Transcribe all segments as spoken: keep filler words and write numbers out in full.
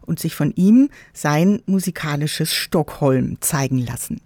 und sich von ihm sein musikalisches Stockholm zeigen lassen.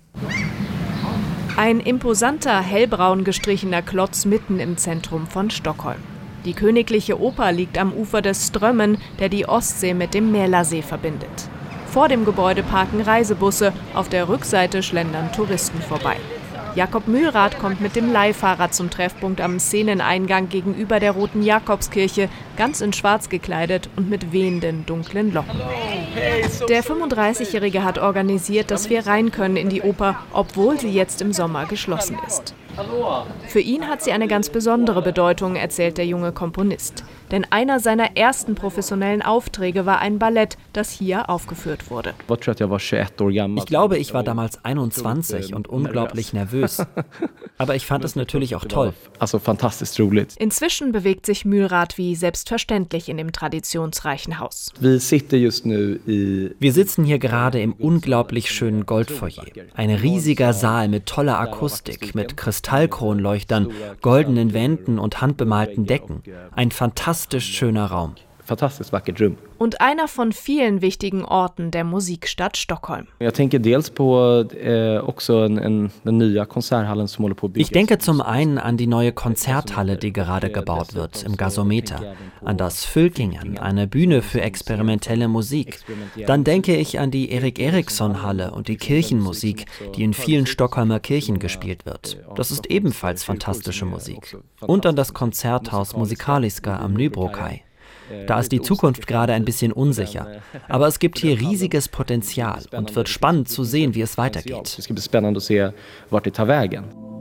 Ein imposanter, hellbraun gestrichener Klotz mitten im Zentrum von Stockholm. Die Königliche Oper liegt am Ufer des Strömmen, der die Ostsee mit dem Mälarsee verbindet. Vor dem Gebäude parken Reisebusse, auf der Rückseite schlendern Touristen vorbei. Jakob Mylrath kommt mit dem Leihfahrer zum Treffpunkt am Szeneneingang gegenüber der Roten Jakobskirche, ganz in Schwarz gekleidet und mit wehenden, dunklen Locken. Der fünfunddreißigjährige hat organisiert, dass wir rein können in die Oper, obwohl sie jetzt im Sommer geschlossen ist. Für ihn hat sie eine ganz besondere Bedeutung, erzählt der junge Komponist. Denn einer seiner ersten professionellen Aufträge war ein Ballett, das hier aufgeführt wurde. Ich glaube, ich war damals einundzwanzig und unglaublich nervös. Aber ich fand es natürlich auch toll. Inzwischen bewegt sich Mylrath wie selbstverständlich in dem traditionsreichen Haus. Wir sitzen hier gerade im unglaublich schönen Goldfoyer. Ein riesiger Saal mit toller Akustik, mit Kristallkronleuchtern, goldenen Wänden und handbemalten Decken. Ein fantastischer Fantastisch schöner Raum. Fantastiskt vackert rum. Und einer von vielen wichtigen Orten der Musikstadt Stockholm. Jag tänker dels på eh, också en, en, den nya konserthallen som håller på att byggas. Ich denke zum einen an die neue Konzerthalle, die gerade gebaut wird, im Gasometer, an das Fylkingen, eine Bühne für experimentelle Musik. Dann denke ich an die Erik Eriksson-Halle und die Kirchenmusik, die in vielen Stockholmer Kirchen gespielt wird. Das ist ebenfalls fantastische Musik. Und an das Konzerthaus Musikaliska am Nybrokai. Da ist die Zukunft gerade ein bisschen unsicher. Aber es gibt hier riesiges Potenzial und wird spannend zu sehen, wie es weitergeht. Es gibt spannend zu sehen, vart det tar vägen.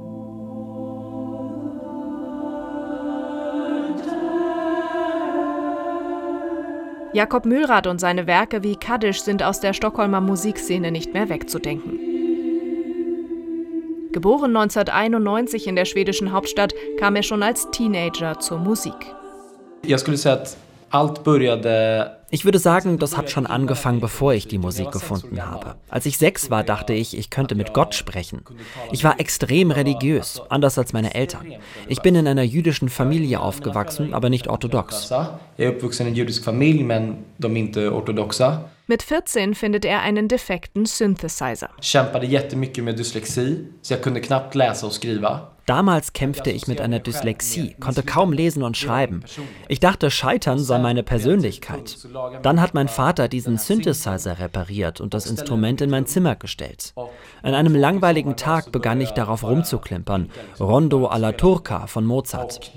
Jakob Mylrath und seine Werke wie Kaddisch sind aus der Stockholmer Musikszene nicht mehr wegzudenken. Geboren neunzehnhunderteinundneunzig in der schwedischen Hauptstadt, kam er schon als Teenager zur Musik. Jag skulle säga att allt började. Ich würde sagen, das hat schon angefangen, bevor ich die Musik gefunden habe. Als ich sechs war, dachte ich, ich könnte mit Gott sprechen. Ich war extrem religiös, anders als meine Eltern. Ich bin in einer jüdischen Familie aufgewachsen, aber nicht orthodox. Ich bin uppvuxen in einer jüdischen Familie, men de inte ortodoxa. Mit vierzehn findet er einen defekten Synthesizer. Ich kämpade jättemycket med dyslexi, så jag kunde knappt läsa och skriva. Damals kämpfte ich mit einer Dyslexie, konnte kaum lesen und schreiben. Ich dachte, Scheitern sei meine Persönlichkeit. Dann hat mein Vater diesen Synthesizer repariert und das Instrument in mein Zimmer gestellt. An einem langweiligen Tag begann ich darauf rumzuklimpern. Rondo alla Turca von Mozart.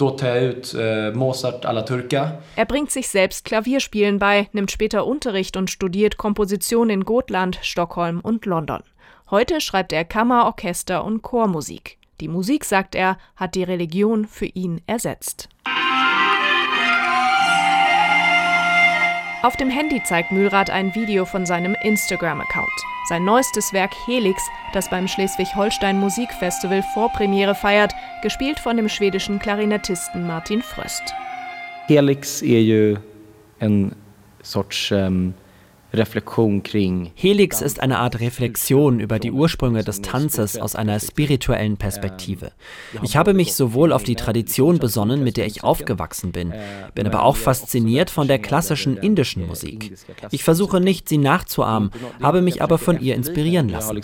Er bringt sich selbst Klavierspielen bei, nimmt später Unterricht und studiert Komposition in Gotland, Stockholm und London. Heute schreibt er Kammer-, Orchester- und Chormusik. Die Musik, sagt er, hat die Religion für ihn ersetzt. Auf dem Handy zeigt Mylrath ein Video von seinem Instagram-Account. Sein neuestes Werk Helix, das beim Schleswig-Holstein Musikfestival Vorpremiere feiert, gespielt von dem schwedischen Klarinettisten Martin Fröst. Helix är ju en sorts um Helix ist eine Art Reflexion über die Ursprünge des Tanzes aus einer spirituellen Perspektive. Ich habe mich sowohl auf die Tradition besonnen, mit der ich aufgewachsen bin, bin aber auch fasziniert von der klassischen indischen Musik. Ich versuche nicht, sie nachzuahmen, habe mich aber von ihr inspirieren lassen.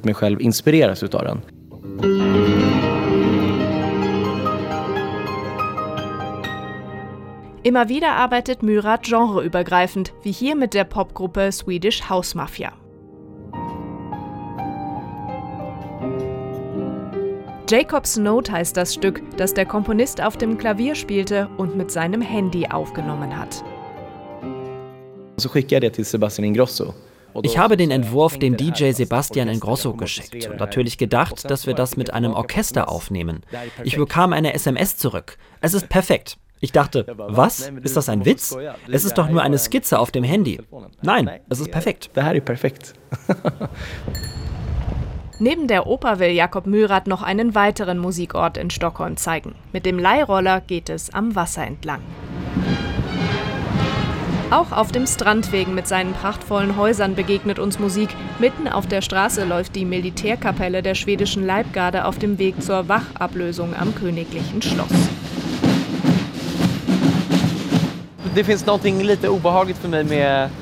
Immer wieder arbeitet Mylrath genreübergreifend, wie hier mit der Popgruppe Swedish House Mafia. Jacob's Note heißt das Stück, das der Komponist auf dem Klavier spielte und mit seinem Handy aufgenommen hat. Ich habe den Entwurf dem D J Sebastian Ingrosso geschickt und natürlich gedacht, dass wir das mit einem Orchester aufnehmen. Ich bekam eine S M S zurück. Es ist perfekt. Ich dachte, was? Ist das ein Witz? Es ist doch nur eine Skizze auf dem Handy. Nein, es ist perfekt. Neben der Oper will Jakob Mylrath noch einen weiteren Musikort in Stockholm zeigen. Mit dem Leihroller geht es am Wasser entlang. Auch auf dem Strandwegen mit seinen prachtvollen Häusern begegnet uns Musik. Mitten auf der Straße läuft die Militärkapelle der schwedischen Leibgarde auf dem Weg zur Wachablösung am Königlichen Schloss. Det finns någonting lite obehagligt för mig med